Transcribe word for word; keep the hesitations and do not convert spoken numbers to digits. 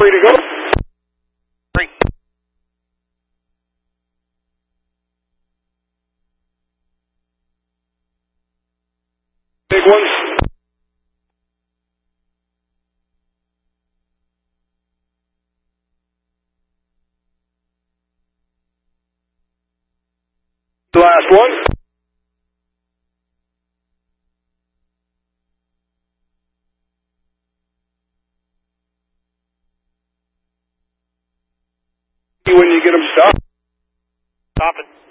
Free to go. Three. Big one. The last one. When you get them stopped. Stop it.